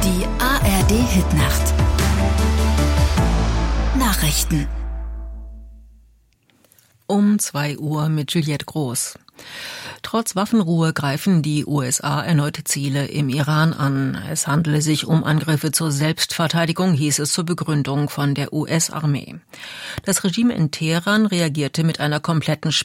Die ARD-Hitnacht. Nachrichten. Um 2 Uhr mit Juliette Groß. Trotz Waffenruhe greifen die USA erneut Ziele im Iran an. Es handele sich um Angriffe zur Selbstverteidigung, hieß es zur Begründung von der US-Armee. Das Regime in Teheran reagierte mit einer kompletten